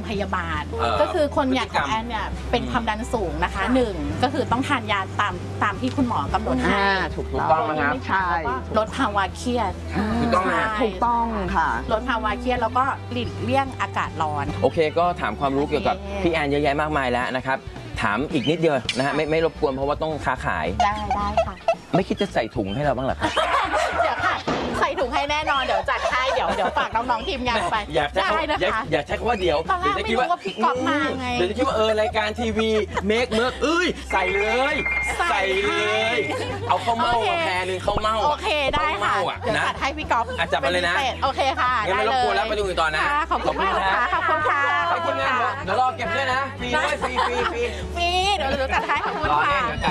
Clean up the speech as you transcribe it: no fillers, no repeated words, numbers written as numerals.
พยาบาลก็คือคนอย่างของแอนเนี่ยเป็นความดันสูงนะคะ1ก็คือต้องทานยาตามที่คุณหมอกำหนดให้ถูกต้องนะครับใช่ลดภาวะเครียดถูกต้องถูกต้องค่ะลดภาวะเครียดแล้วก็หลีกเลี่ยงอากาศร้อนโอเคก็ถามความรู้เกี่ยวกับพี่แอนเยอะแยะมากมายแล้วนะครับถามอีกนิดเดียวนะฮะไม่รบกวนเพราะว่าต้องค้าขายได้ค่ะไม่คิดจะใส่ถุงให้เราบ้างหรอครับเดี๋ยวค่ะใส่ถุงให้แน่นอนเดี๋ยวจัดให้เดี๋ยวฝากน้องๆทีมงานไปได้นะคะอย่าใช้คำว่าเดี๋ยวตอนแรกไม่รู้ว่าพี่ก๊อฟมาไงเดี๋ยวจะคิดว่ารายการทีวีเมคใส่เลยเอาข้าวเม่ามาแพรนึงข้าวเม่าโอเคได้ค่ะเดี๋ยวจัดให้พี่ก๊อฟจับมาเลยนะโอเคค่ะได้เลยไม่รบกวนแล้วไปดูอีกต่อนะขอบคุณค่ะขอบคุณค่ะไปทีมงานเดี๋ยวรอเก็บด้วยนะฟรีด้วยฟรีเดี๋ยวจัดให้ขอบคุณค่ะ